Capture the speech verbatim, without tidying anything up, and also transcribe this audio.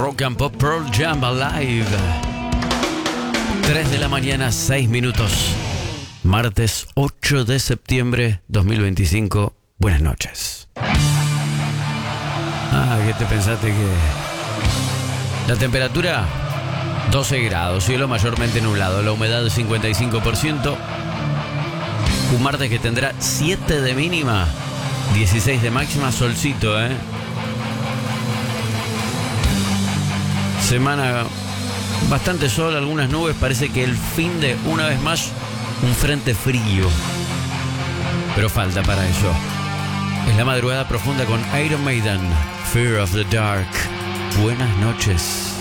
Rock and Pop Pearl Jam Alive. tres de la mañana, seis minutos. Martes ocho de septiembre dos mil veinticinco. Buenas noches. Ah, ¿qué te pensaste que...? La temperatura, doce grados, cielo mayormente nublado, la humedad cincuenta y cinco por ciento. Un martes que tendrá siete de mínima, dieciséis de máxima, solcito, ¿eh? Semana bastante sol, algunas nubes, parece que el fin de, una vez más, un frente frío. Pero falta para eso. Es la madrugada profunda con Iron Maiden, Fear of the Dark. Buenas noches.